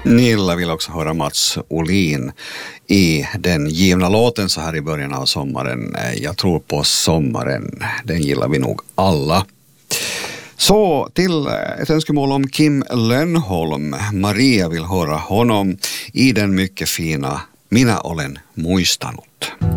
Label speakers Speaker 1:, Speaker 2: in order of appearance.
Speaker 1: Nilla vill också höra Mats Olin i den givna låten så här i början av sommaren. Jag tror på sommaren, den gillar vi nog alla. Så till ett önskemål om Kim Lönnholm. Maria vill höra honom i den mycket fina Minä olen muistanut.